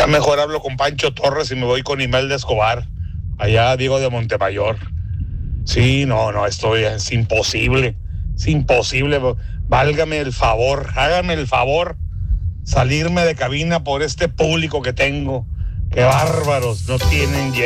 mejor hablo con Pancho Torres y me voy con Imelda Escobar. Allá Diego de Montemayor. Sí, no, es imposible. Es imposible. Válgame el favor, hágame el favor. Salirme de cabina por este público que tengo. Qué bárbaros, no tienen